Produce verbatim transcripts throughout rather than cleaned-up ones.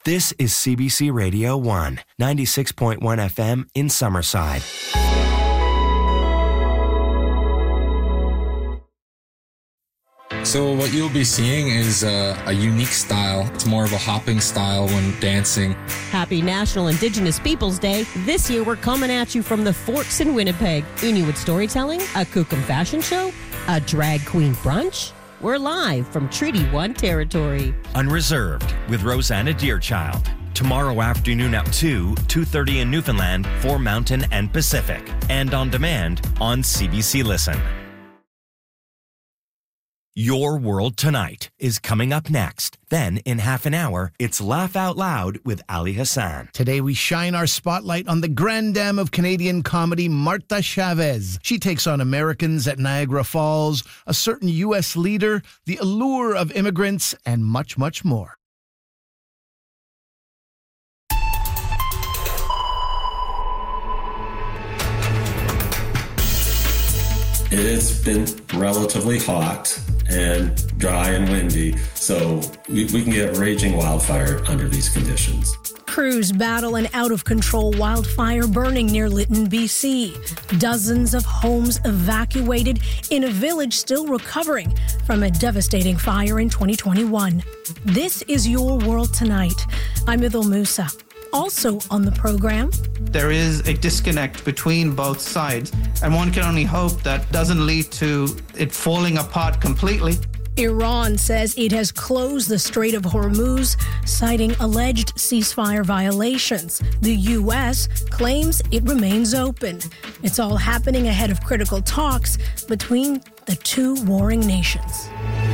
This is C B C Radio one, ninety-six point one F M in Summerside. So what you'll be seeing is uh, a unique style. It's more of a hopping style when dancing. Happy National Indigenous Peoples Day. This year we're coming at you from the Forks in Winnipeg. Inuit storytelling, a Kukum fashion show, a drag queen brunch. We're live from Treaty one territory. Unreserved with Rosanna Deerchild. Tomorrow afternoon at two, two thirty in Newfoundland for Mountain and Pacific. And on demand on C B C Listen. Your World Tonight is coming up next. Then, in half an hour, it's Laugh Out Loud with Ali Hassan. Today, we shine our spotlight on the grand dame of Canadian comedy, Martha Chavez. She takes on Americans at Niagara Falls, a certain U S leader, the allure of immigrants, and much, much more. It's been relatively hot and dry and windy, so we, we can get raging wildfire under these conditions. Crews battle an out-of-control wildfire burning near Lytton, B C. Dozens of homes evacuated in a village still recovering from a devastating fire in twenty twenty-one. This is Your World Tonight. I'm Idil Musa. Also on the program, there is a disconnect between both sides, and one can only hope that doesn't lead to it falling apart completely. Iran says it has closed the Strait of Hormuz, citing alleged ceasefire violations. The U S claims it remains open. It's all happening ahead of critical talks between the two warring nations.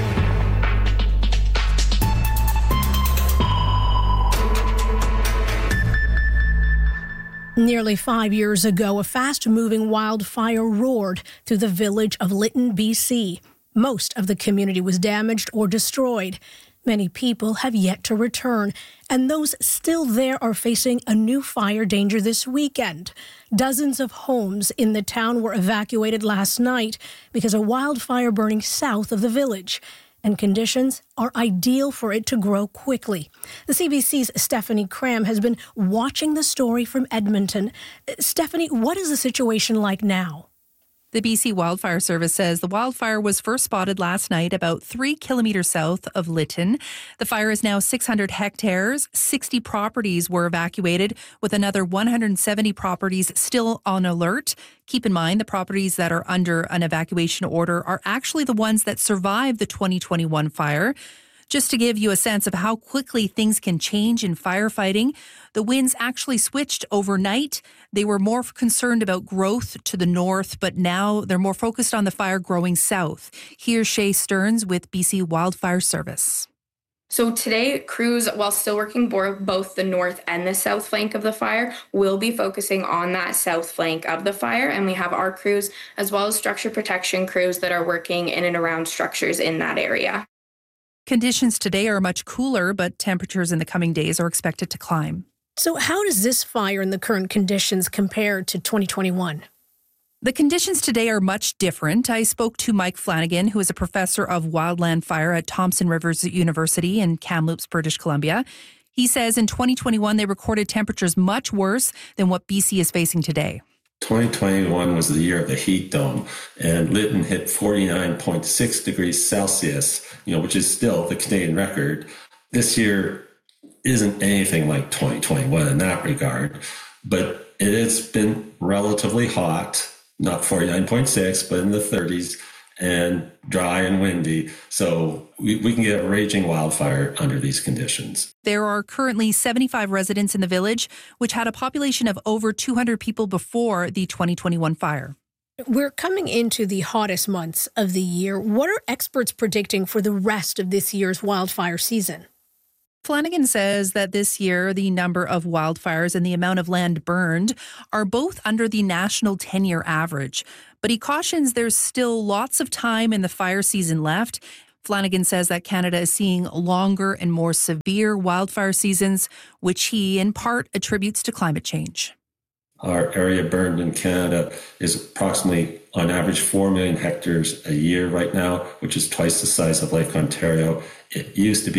Nearly five years ago, a fast-moving wildfire roared through the village of Lytton, B C. Most of the community was damaged or destroyed. Many people have yet to return, and those still there are facing a new fire danger this weekend. Dozens of homes in the town were evacuated last night because of wildfire burning south of the village, and conditions are ideal for it to grow quickly. The C B C's Stephanie Cram has been watching the story from Edmonton. Stephanie, what is the situation like now? The B C Wildfire Service says the wildfire was first spotted last night about three kilometres south of Lytton. The fire is now six hundred hectares. sixty properties were evacuated, with another one hundred seventy properties still on alert. Keep in mind, the properties that are under an evacuation order are actually the ones that survived the twenty twenty-one fire. Just to give you a sense of how quickly things can change in firefighting, the winds actually switched overnight. They were more concerned about growth to the north, but now they're more focused on the fire growing south. Here's Shay Stearns with B C Wildfire Service. So today, crews, while still working both the north and the south flank of the fire, will be focusing on that south flank of the fire. And we have our crews, as well as structure protection crews, that are working in and around structures in that area. Conditions today are much cooler, but temperatures in the coming days are expected to climb. So how does this fire in the current conditions compare to twenty twenty-one? The conditions today are much different. I spoke to Mike Flanagan, who is a professor of wildland fire at Thompson Rivers University in Kamloops, British Columbia. He says in twenty twenty-one, they recorded temperatures much worse than what B C is facing today. twenty twenty-one was the year of the heat dome, and Lytton hit forty-nine point six degrees Celsius, you know, which is still the Canadian record. This year isn't anything like twenty twenty-one in that regard, but it has been relatively hot, not forty-nine point six, but in the thirties, and dry and windy. So we, we can get raging wildfire under these conditions. There are currently seventy-five residents in the village, which had a population of over two hundred people before the twenty twenty-one fire. We're coming into the hottest months of the year. What are experts predicting for the rest of this year's wildfire season? Flanagan says that this year, the number of wildfires and the amount of land burned are both under the national ten-year average. But he cautions there's still lots of time in the fire season left. Flanagan says that Canada is seeing longer and more severe wildfire seasons, which he in part attributes to climate change. Our area burned in Canada is approximately, on average, four million hectares a year right now, which is twice the size of Lake Ontario. It used to be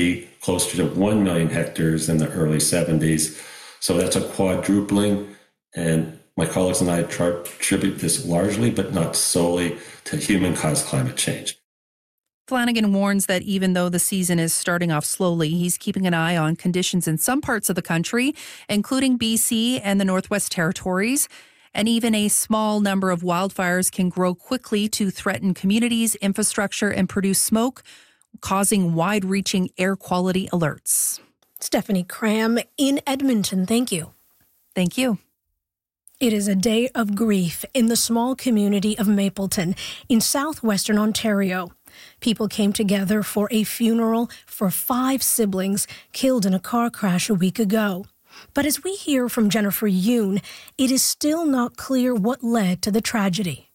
closer to one million hectares in the early seventies. So that's a quadrupling. And my colleagues and I attribute this largely, but not solely, to human-caused climate change. Flanagan warns that even though the season is starting off slowly, he's keeping an eye on conditions in some parts of the country, including B C and the Northwest Territories. And even a small number of wildfires can grow quickly to threaten communities, infrastructure, and produce smoke, causing wide-reaching air quality alerts. Stephanie Cram in Edmonton, thank you. Thank you. It is a day of grief in the small community of Mapleton in southwestern Ontario. People came together for a funeral for five siblings killed in a car crash a week ago. But as we hear from Jennifer Yoon, it is still not clear what led to the tragedy.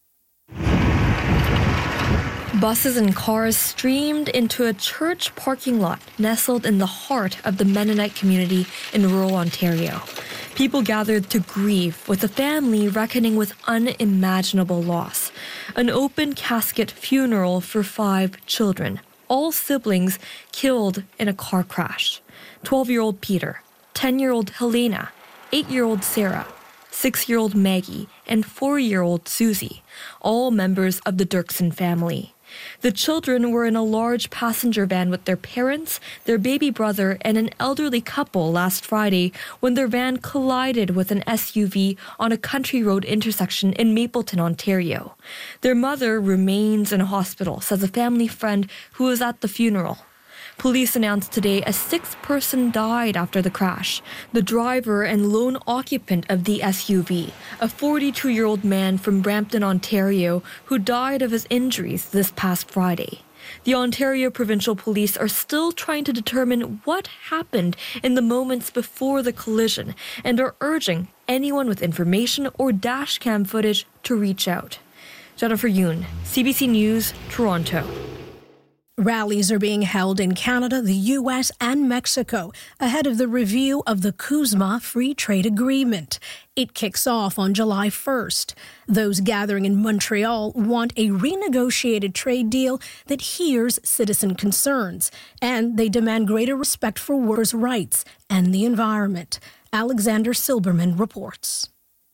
Buses and cars streamed into a church parking lot nestled in the heart of the Mennonite community in rural Ontario. People gathered to grieve, with the family reckoning with unimaginable loss. An open casket funeral for five children, all siblings killed in a car crash. twelve-year-old Peter, ten-year-old Helena, eight-year-old Sarah, six-year-old Maggie, and four-year-old Susie, all members of the Dirksen family. The children were in a large passenger van with their parents, their baby brother, and an elderly couple last Friday when their van collided with an S U V on a country road intersection in Mapleton, Ontario. Their mother remains in a hospital, says a family friend who was at the funeral. Police announced today a sixth person died after the crash. The driver and lone occupant of the S U V, a forty-two-year-old man from Brampton, Ontario, who died of his injuries this past Friday. The Ontario Provincial Police are still trying to determine what happened in the moments before the collision and are urging anyone with information or dashcam footage to reach out. Jennifer Yoon, C B C News, Toronto. Rallies are being held in Canada, the U S, and Mexico ahead of the review of the CUSMA Free Trade Agreement. It kicks off on July first. Those gathering in Montreal want a renegotiated trade deal that hears citizen concerns, and they demand greater respect for workers' rights and the environment. Alexander Silberman reports.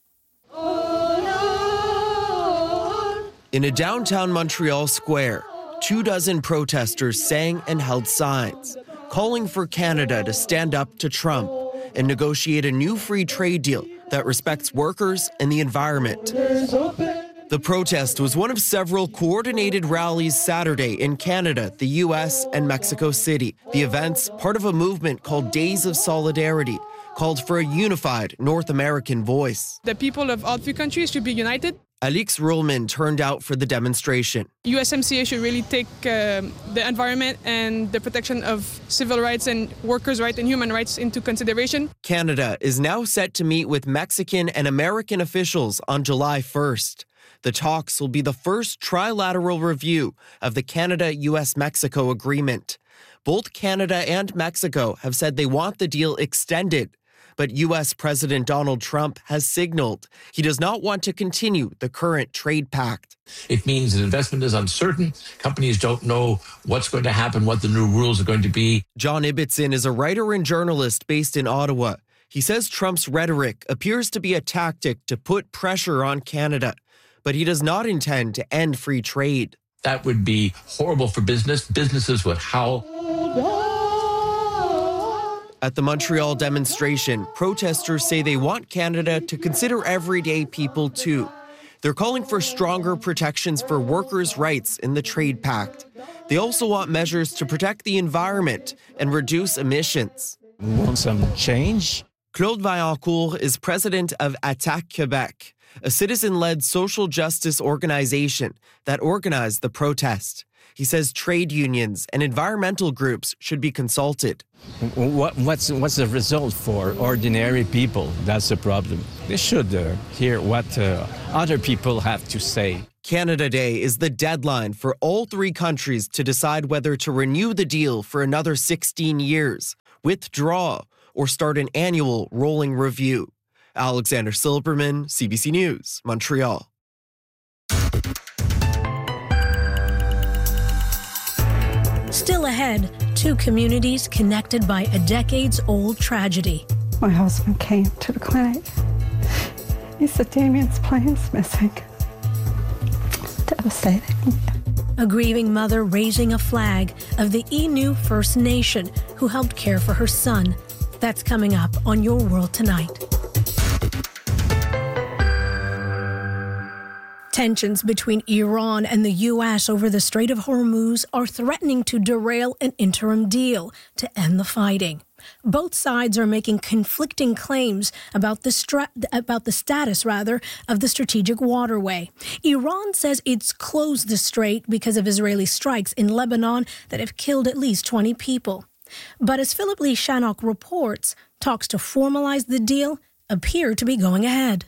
In a downtown Montreal square, two dozen protesters sang and held signs, calling for Canada to stand up to Trump and negotiate a new free trade deal that respects workers and the environment. The protest was one of several coordinated rallies Saturday in Canada, the U S, and Mexico City. The events, part of a movement called Days of Solidarity, called for a unified North American voice. The people of all three countries should be united. Alix Ruhlman turned out for the demonstration. U S M C A should really take uh, the environment and the protection of civil rights and workers' rights and human rights into consideration. Canada is now set to meet with Mexican and American officials on July first. The talks will be the first trilateral review of the Canada-U S-Mexico agreement. Both Canada and Mexico have said they want the deal extended. But U S President Donald Trump has signaled he does not want to continue the current trade pact. It means that investment is uncertain. Companies don't know what's going to happen, what the new rules are going to be. John Ibbitson is a writer and journalist based in Ottawa. He says Trump's rhetoric appears to be a tactic to put pressure on Canada, but he does not intend to end free trade. That would be horrible for business. Businesses would howl. At the Montreal demonstration, protesters say they want Canada to consider everyday people too. They're calling for stronger protections for workers' rights in the trade pact. They also want measures to protect the environment and reduce emissions. We want some change. Claude Vaillancourt is president of Attaque Québec, a citizen-led social justice organization that organized the protest. He says trade unions and environmental groups should be consulted. What, what's, what's the result for ordinary people? That's the problem. They should uh, hear what uh, other people have to say. Canada Day is the deadline for all three countries to decide whether to renew the deal for another sixteen years, withdraw, or start an annual rolling review. Alexander Silberman, C B C News, Montreal. Still ahead, two communities connected by a decades-old tragedy. My husband came to the clinic. He said, Damien's plane's missing. Devastating. A grieving mother raising a flag of the Innu First Nation who helped care for her son. That's coming up on Your World Tonight. Tensions between Iran and the U S over the Strait of Hormuz are threatening to derail an interim deal to end the fighting. Both sides are making conflicting claims about the stra- about the status, rather, of the strategic waterway. Iran says it's closed the strait because of Israeli strikes in Lebanon that have killed at least twenty people. But as Philip Lee Shannock reports, talks to formalize the deal appear to be going ahead.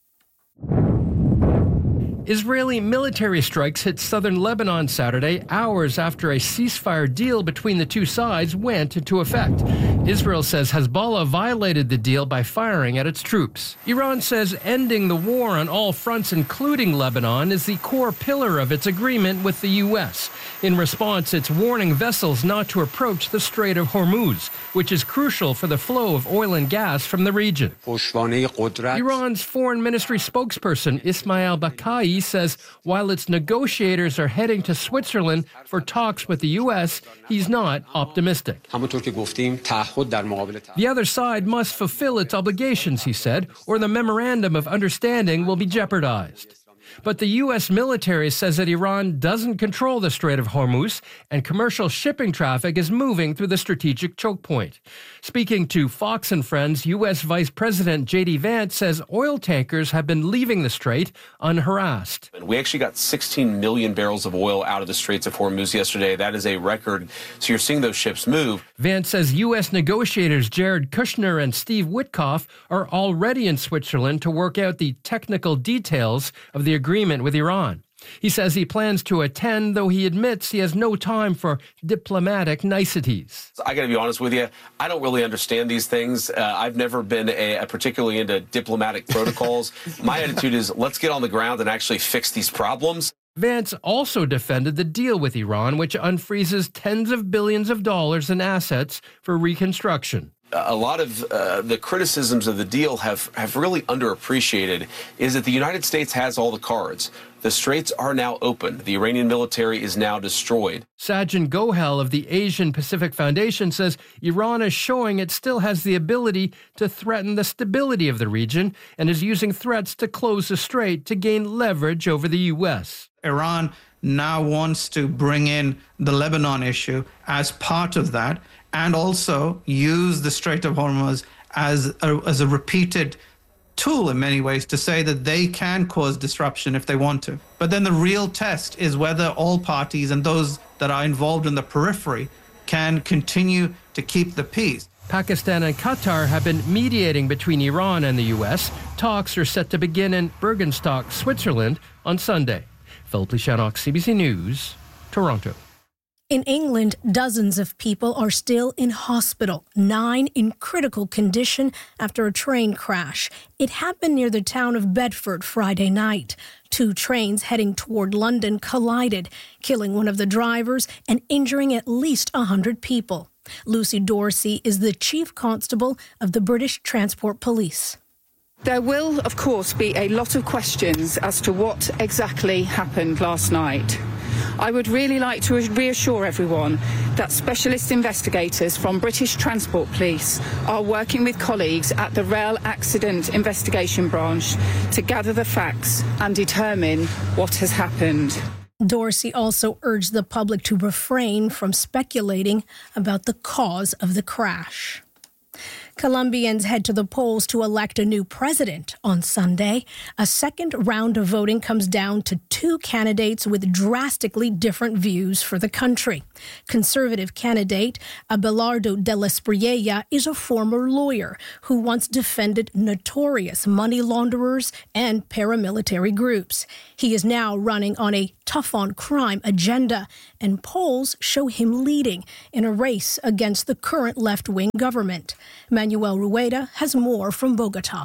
Israeli military strikes hit southern Lebanon Saturday, hours after a ceasefire deal between the two sides went into effect. Israel says Hezbollah violated the deal by firing at its troops. Iran says ending the war on all fronts, including Lebanon, is the core pillar of its agreement with the U S. In response, it's warning vessels not to approach the Strait of Hormuz, which is crucial for the flow of oil and gas from the region. Iran's foreign ministry spokesperson Ismail Bakai says while its negotiators are heading to Switzerland for talks with the U S, he's not optimistic. The other side must fulfill its obligations, he said, or the memorandum of understanding will be jeopardized. But the U S military says that Iran doesn't control the Strait of Hormuz and commercial shipping traffic is moving through the strategic choke point. Speaking to Fox and Friends, U S Vice President J D Vance says oil tankers have been leaving the strait unharassed. We actually got sixteen million barrels of oil out of the Straits of Hormuz yesterday. That is a record. So you're seeing those ships move. Vance says U S negotiators Jared Kushner and Steve Witkoff are already in Switzerland to work out the technical details of the agreement with Iran. He says he plans to attend, though he admits he has no time for diplomatic niceties. I got to be honest with you, I don't really understand these things. Uh, I've never been a, a particularly into diplomatic protocols. My attitude is let's get on the ground and actually fix these problems. Vance also defended the deal with Iran, which unfreezes tens of billions of dollars in assets for reconstruction. A lot of uh, the criticisms of the deal have, have really underappreciated is that the United States has all the cards. The straits are now open. The Iranian military is now destroyed. Sajjan Gohel of the Asian Pacific Foundation says Iran is showing it still has the ability to threaten the stability of the region and is using threats to close the strait to gain leverage over the U S. Iran now wants to bring in the Lebanon issue as part of that and also use the Strait of Hormuz as a, as a repeated tool in many ways to say that they can cause disruption if they want to. But then the real test is whether all parties and those that are involved in the periphery can continue to keep the peace. Pakistan and Qatar have been mediating between Iran and the U S. Talks are set to begin in Bergenstock, Switzerland on Sunday. Philip Lee Shannock, C B C News, Toronto. In England, dozens of people are still in hospital, nine in critical condition after a train crash. It happened near the town of Bedford Friday night. Two trains heading toward London collided, killing one of the drivers and injuring at least one hundred people. Lucy Dorsey is the chief constable of the British Transport Police. There will, of course, be a lot of questions as to what exactly happened last night. I would really like to reassure everyone that specialist investigators from British Transport Police are working with colleagues at the Rail Accident Investigation Branch to gather the facts and determine what has happened. Dorsey also urged the public to refrain from speculating about the cause of the crash. Colombians head to the polls to elect a new president on Sunday. A second round of voting comes down to two candidates with drastically different views for the country. Conservative candidate Abelardo de la Espriella is a former lawyer who once defended notorious money launderers and paramilitary groups. He is now running on a tough-on-crime agenda, and polls show him leading in a race against the current left-wing government. Manuel Rueda has more from Bogotá.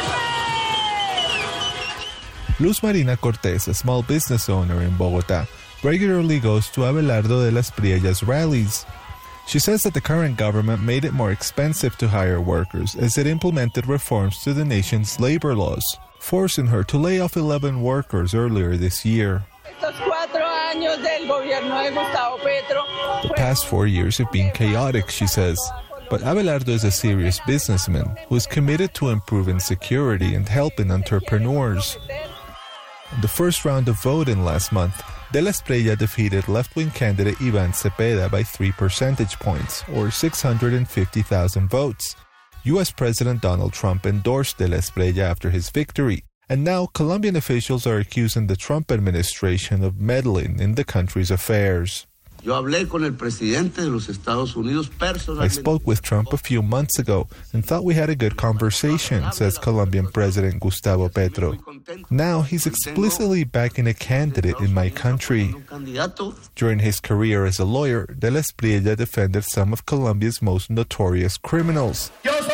Luz Marina Cortez, a small business owner in Bogotá, regularly goes to Abelardo de las Priellas rallies. She says that the current government made it more expensive to hire workers as it implemented reforms to the nation's labor laws, forcing her to lay off eleven workers earlier this year. The past four years have been chaotic, she says, but Abelardo is a serious businessman who is committed to improving security and helping entrepreneurs. In the first round of voting last month, De la Espriella defeated left-wing candidate Iván Cepeda by three percentage points, or six hundred fifty thousand votes. U S President Donald Trump endorsed De la Espriella after his victory, and now Colombian officials are accusing the Trump administration of meddling in the country's affairs. I spoke with Trump a few months ago and thought we had a good conversation, says Colombian President Gustavo Petro. Now he's explicitly backing a candidate in my country. During his career as a lawyer, De la Espriella defended some of Colombia's most notorious criminals.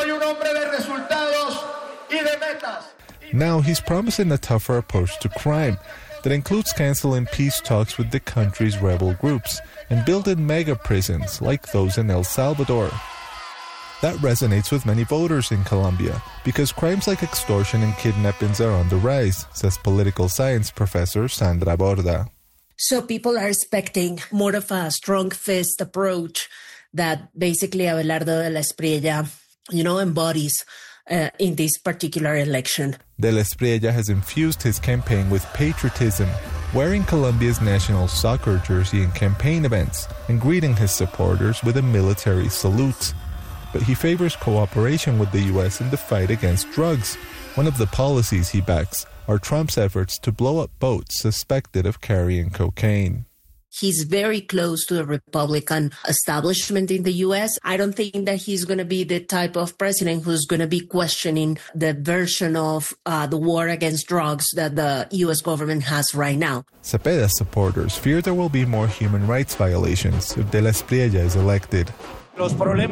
Now he's promising a tougher approach to crime that includes canceling peace talks with the country's rebel groups and building mega prisons like those in El Salvador. That resonates with many voters in Colombia because crimes like extortion and kidnappings are on the rise, says political science professor Sandra Borda. So people are expecting more of a strong fist approach that basically Abelardo de la Espriella, you know, embodies uh, in this particular election. De la Espriella has infused his campaign with patriotism, wearing Colombia's national soccer jersey in campaign events and greeting his supporters with a military salute. But he favors cooperation with the U S in the fight against drugs. One of the policies he backs are Trump's efforts to blow up boats suspected of carrying cocaine. He's very close to the Republican establishment in the U S. I don't think that he's going to be the type of president who's going to be questioning the version of uh, the war against drugs that the U S government has right now. Cepeda's supporters fear there will be more human rights violations if De la Espriella is elected. You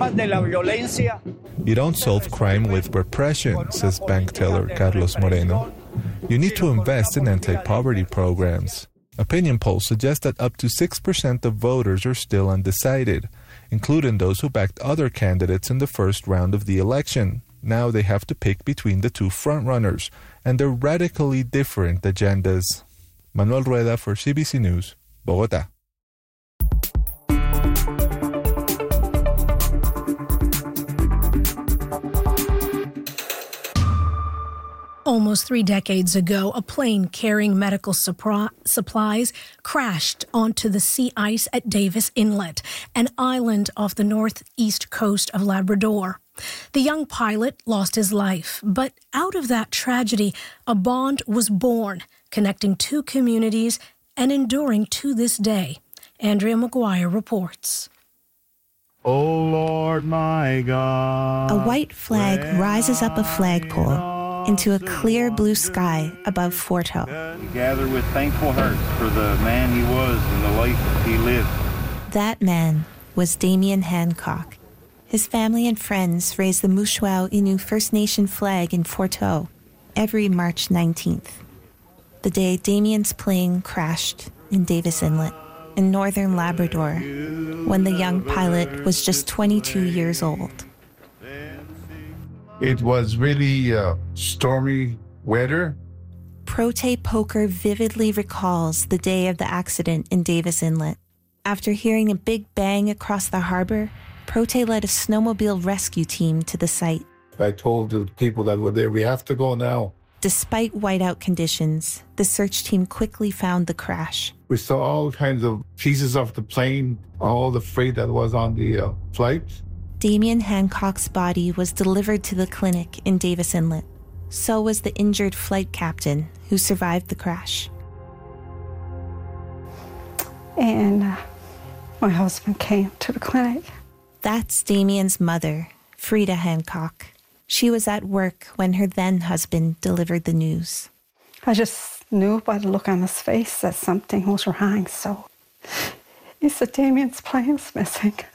don't solve crime with repression, says bank teller Carlos Moreno. You need to invest in anti-poverty programs. Opinion polls suggest that up to six percent of voters are still undecided, including those who backed other candidates in the first round of the election. Now they have to pick between the two frontrunners and their radically different agendas. Manuel Rueda for C B C News, Bogotá. Almost three decades ago, a plane carrying medical supri- supplies crashed onto the sea ice at Davis Inlet, an island off the northeast coast of Labrador. The young pilot lost his life, but out of that tragedy, a bond was born, connecting two communities and enduring to this day. Andrea McGuire reports. Oh Lord, my God. A white flag rises up a flagpole into a clear blue sky above Fort Howe. We gather with thankful hearts for the man he was and the life he lived. That man was Damien Hancock. His family and friends raise the Mushuau Innu First Nation flag in Fort Howe every March nineteenth, the day Damien's plane crashed in Davis Inlet in northern Labrador when the young pilot was just twenty-two years old. It was really uh, stormy weather. Prote Poker vividly recalls the day of the accident in Davis Inlet. After hearing a big bang across the harbor, Prote led a snowmobile rescue team to the site. I told the people that were there, we have to go now. Despite whiteout conditions, the search team quickly found the crash. We saw all kinds of pieces of the plane, all the freight that was on the uh, flight. Damien Hancock's body was delivered to the clinic in Davis Inlet. So was the injured flight captain who survived the crash. And uh, my husband came to the clinic. That's Damien's mother, Frida Hancock. She was at work when her then husband delivered the news. I just knew by the look on his face that something was wrong, so he said, Damien's plane's missing.